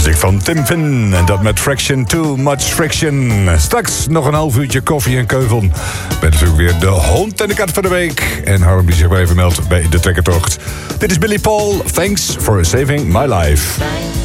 Muziek van Tim Finn en dat met Fraction, Too Much Friction. Straks nog een half uurtje koffie en keuvel. Met natuurlijk weer de hond en de kat van de week. En Harm die zich wel even meldt bij de trekkertocht. Dit is Billy Paul, Thanks for Saving My Life.